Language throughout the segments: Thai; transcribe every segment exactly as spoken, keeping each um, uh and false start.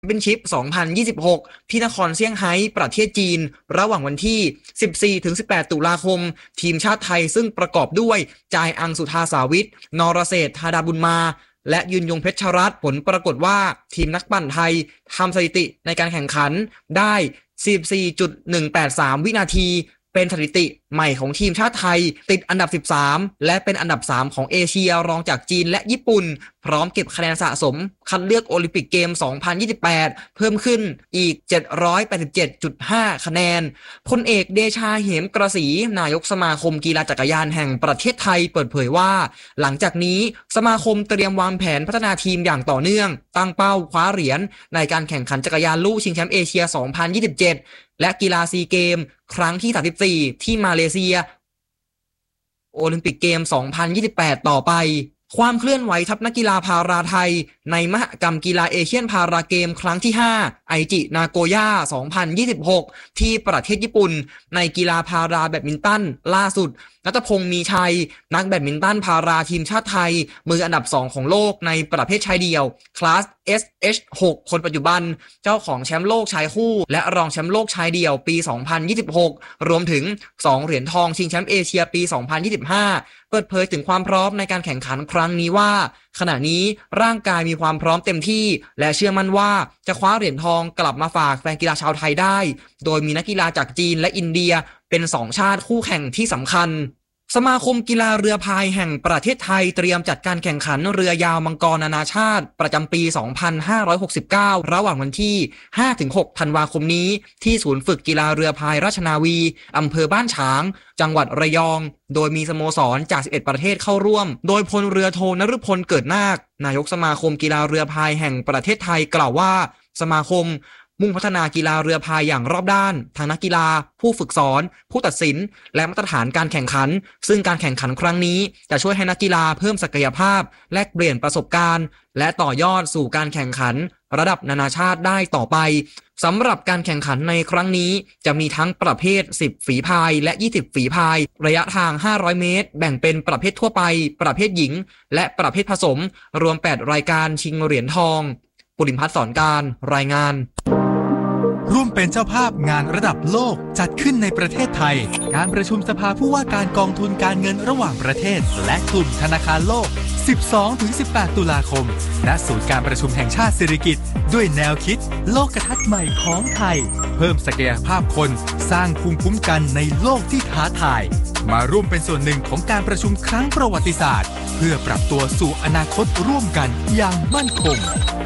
เป็นชิป สองพันยี่สิบหก ที่นครเซี่ยงไฮ้ประเทศจีนระหว่างวันที่ สิบสี่ถึงสิบแปด ตุลาคมทีมชาติไทยซึ่งประกอบด้วยจายอังสุธาสาวิทนรเศรษฐธาดาบุญมาและยืนยงเพชรรัตน์ผลปรากฏว่าทีมนักปั่นไทยทำสถิติในการแข่งขันได้ สี่สิบสี่จุดหนึ่งแปดสาม วินาทีเป็นสถิติใหม่ของทีมชาติไทยติดอันดับสิบสามและเป็นอันดับสามของเอเชียรองจากจีนและญี่ปุ่นพร้อมเก็บคะแนนสะสมคัดเลือกโอลิมปิกเกม สองพันยี่สิบแปด เพิ่มขึ้นอีก เจ็ดร้อยแปดสิบเจ็ดจุดห้า คะแนนพลเอกเดชาเหมกระสีนายกสมาคมกีฬาจักรยานแห่งประเทศไทยเปิดเผยว่าหลังจากนี้สมาคมเตรียมวางแผนพัฒนาทีมอย่างต่อเนื่องตั้งเป้าคว้าเหรียญในการแข่งขันจักรยานลู่ชิงแชมป์เอเชีย สองพันยี่สิบเจ็ด และกีฬาซีเกมครั้งที่ สามสิบสี่ ที่มาเลเซียโอลิมปิกเกม สองพันยี่สิบแปด ต่อไปความเคลื่อนไหวทัพนักกีฬาพาราไทยในมหกรรมกีฬาเอเชียนพาราเกมครั้งที่ ห้า ไอจินาโกย่า สองพันยี่สิบหก ที่ประเทศญี่ปุ่นในกีฬาพาราแบดมินตันล่าสุดณัฐพงษ์มีชัยนักแบดมินตันพาราทีมชาติไทยมืออันดับสองของโลกในประเภทชายเดี่ยวคลาส เอส เอช หก คนปัจจุบันเจ้าของแชมป์โลกชายคู่และรองแชมป์โลกชายเดี่ยวปี สองพันยี่สิบหก รวมถึงสองเหรียญทองชิงแชมป์เอเชียปี สองพันยี่สิบห้า เปิดเผยถึงความพร้อมในการแข่งขันครั้งนี้ว่าขณะนี้ร่างกายมีความพร้อมเต็มที่และเชื่อมั่นว่าจะคว้าเหรียญทองกลับมาฝากแฟนกีฬาชาวไทยได้โดยมีนักกีฬาจากจีนและอินเดียเป็นสองชาติคู่แข่งที่สำคัญสมาคมกีฬาเรือพายแห่งประเทศไทยเตรียมจัดการแข่งขันเรือยาวมังกรนานาชาติประจำปี สองพันห้าร้อยหกสิบเก้า ระหว่างวันที่ ห้าถึงหก ธันวาคมนี้ที่ศูนย์ฝึกกีฬาเรือพายราชนาวีอำเภอบ้านฉางจังหวัดระยองโดยมีสโมสรจาก สิบเอ็ด ประเทศเข้าร่วมโดยพลเรือโทนฤพลเกิดนาคนายกสมาคมกีฬาเรือพายแห่งประเทศไทยกล่าวว่าสมาคมมุ่งพัฒนากีฬาเรือพายอย่างรอบด้านทั้งนักกีฬาผู้ฝึกสอนผู้ตัดสินและมาตรฐานการแข่งขันซึ่งการแข่งขันครั้งนี้จะช่วยให้นักกีฬาเพิ่มศักยภาพแลกเปลี่ยนประสบการณ์และต่อยอดสู่การแข่งขันระดับนานาชาติได้ต่อไปสำหรับการแข่งขันในครั้งนี้จะมีทั้งประเภทสิบฝีพายและยี่สิบฝีพายระยะทางห้าร้อยเมตรแบ่งเป็นประเภททั่วไปประเภทหญิงและประเภทผสมรวมแปดรายการชิงเหรียญทองปุริมพัฒน์สอนการรายงานร่วมเป็นเจ้าภาพงานระดับโลกจัดขึ้นในประเทศไทยการประชุมสภาผู้ว่าการกองทุนการเงินระหว่างประเทศและกลุ่มธนาคารโลก สิบสองถึงสิบแปด ตุลาคมณศูนย์การประชุมแห่งชาติสิริกิติ์ด้วยแนวคิดโลกทัศน์ใหม่ของไทยเพิ่มศักยภาพคนสร้างภูมิคุ้มกันในโลกที่ท้าทายมาร่วมเป็นส่วนหนึ่งของการประชุมครั้งประวัติศาสตร์เพื่อปรับตัวสู่อนาคตร่วมกันอย่างมั่นคง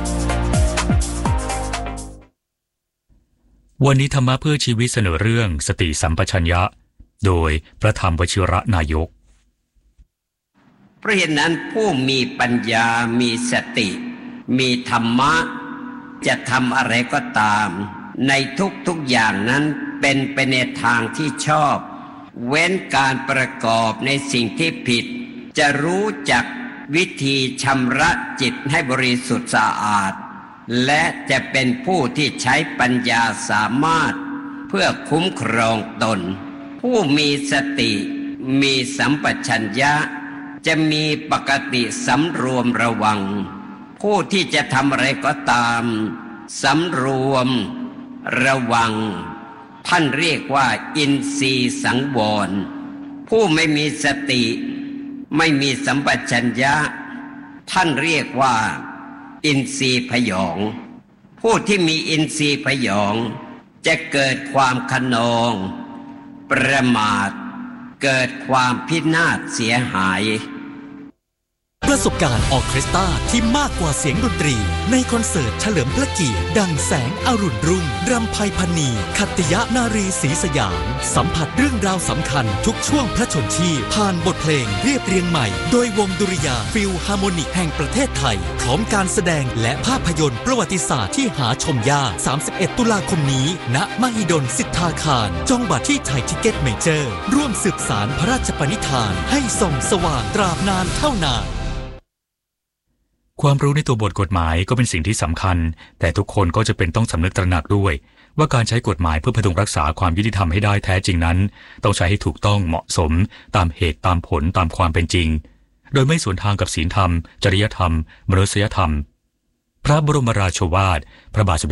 วันนี้ธรรมะเพื่อชีวิตเสนอเรื่องสติสัมปชัญญะโดยพระธรรมวชิระนายกเพราะเหตุนั้นผู้มีปัญญามีสติมีธรรมะจะทำอะไรก็ตามในทุกๆอย่างนั้นเป็นไปในทางที่ชอบเว้นการประกอบในสิ่งที่ผิดจะรู้จักวิธีชำระจิตให้บริสุทธิ์สะอาดและจะเป็นผู้ที่ใช้ปัญญาสามารถเพื่อคุ้มครองตนผู้มีสติมีสัมปชัญญะจะมีปกติสำรวมระวังผู้ที่จะทำอะไรก็ตามสำรวมระวังท่านเรียกว่าอินทรีย์สังวรผู้ไม่มีสติไม่มีสัมปชัญญะท่านเรียกว่าอินทรีย์พยองผู้ที่มีอินทรีย์พยองจะเกิดความคะนองประมาทเกิดความพินาศเสียหายประสบการณ์ออร์เคสตราที่มากกว่าเสียงดนตรีในคอนเสิร์ตเฉลิมพระเกียรติดังแสงอรุณรุ่งรำไพพรรณีขัตติยนารีศรีสยามสัมผัสเรื่องราวสำคัญทุกช่วงพระชนชีพผ่านบทเพลงเรียบเรียงใหม่โดยวงดุริยางค์ฟิลฮาร์โมนิกแห่งประเทศไทยพร้อมการแสดงและภาพยนตร์ประวัติศาสตร์ที่หาชมยากสามสิบเอ็ด ตุลาคมนี้ณมหิดลสิทธาคารจองบัตรที่ไทยทิเก็ตเมเจอร์ร่วมสืบสานพระราชปณิธานให้ส่องสว่างตราบนานเท่านานความรู้ในตัวบทกฎหมายก็เป็นสิ่งที่สำคัญแต่ทุกคนก็จะเป็นต้องสำนึกตระหนักด้วยว่าการใช้กฎหมายเพื่อพดุงรักษาความยุติธรรมให้ได้แท้จริงนั้นต้องใช้ให้ถูกต้องเหมาะสมตามเหตุตามผลตามความเป็นจริงโดยไม่สวนทางกับศีลธรรมจริยธรรมมนุษยธรรมพระบรมราโชวาทพระบาทสมเด็จ